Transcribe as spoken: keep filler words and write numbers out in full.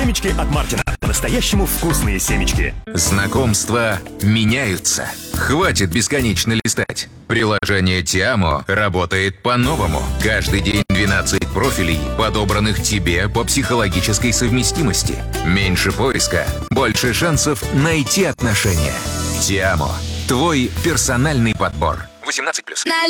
Семечки от Мартина. По-настоящему вкусные семечки. Знакомства меняются. Хватит бесконечно листать. Приложение Тиамо работает по-новому. Каждый день двенадцать профилей, подобранных тебе по психологической совместимости. Меньше поиска, больше шансов найти отношения. Тиамо. Твой персональный подбор. восемнадцать плюс.